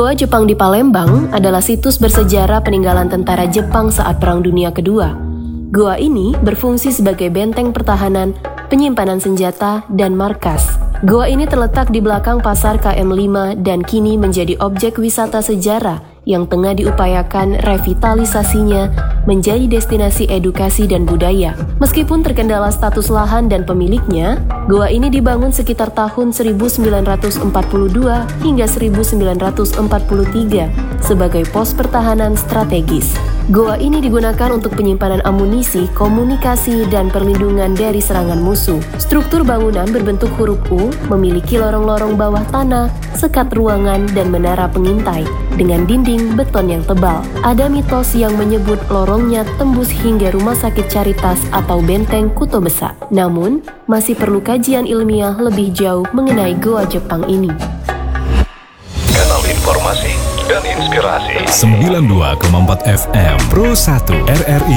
Goa Jepang di Palembang adalah situs bersejarah peninggalan tentara Jepang saat Perang Dunia Kedua. Goa ini berfungsi sebagai benteng pertahanan, penyimpanan senjata, dan markas. Goa ini terletak di belakang pasar KM5 dan kini menjadi objek wisata sejarah yang tengah diupayakan revitalisasinya menjadi destinasi edukasi dan budaya. Meskipun terkendala status lahan dan pemiliknya, goa ini dibangun sekitar tahun 1942 hingga 1943 sebagai pos pertahanan strategis. Goa ini digunakan untuk penyimpanan amunisi, komunikasi, dan perlindungan dari serangan musuh. Struktur bangunan berbentuk huruf U, memiliki lorong-lorong bawah tanah, sekat ruangan, dan menara pengintai dengan dinding beton yang tebal. Ada mitos yang menyebut lorongnya tembus hingga Rumah Sakit Caritas atau Benteng Kuto Besak. Namun, masih perlu kajian ilmiah lebih jauh mengenai Goa Jepang ini. Kanal informasi dan inspirasi 92,4 FM Pro 1 RRI